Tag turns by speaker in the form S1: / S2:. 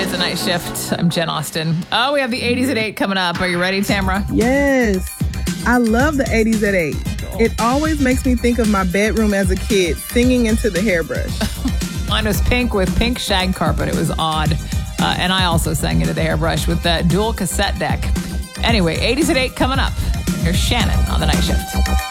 S1: It's a night shift. I'm Jen Austen. Oh, we have the 80s at 8 coming up. Are you ready, Tamara?
S2: Yes. I love the 80s at 8. It always makes me think of my bedroom as a kid, singing into the hairbrush.
S1: Mine was pink with pink shag carpet. It was odd. And I also sang into the hairbrush with that dual cassette deck. Anyway, 80s at 8 coming up. Here's Shannon on the night shift.